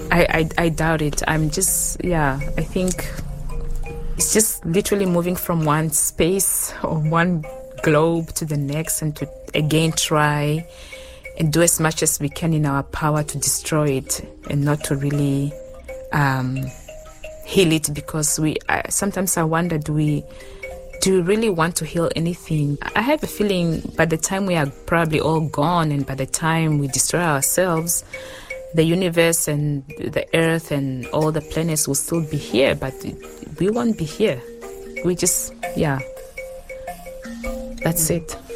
I doubt it. I think it's just literally moving from one space or one globe to the next, and to again try and do as much as we can in our power to destroy it, and not to really heal it, because sometimes I wonder, do we really want to heal anything? I have a feeling by the time we are probably all gone, and by the time we destroy ourselves, the universe and the earth and all the planets will still be here, but we won't be here. We just, that's it.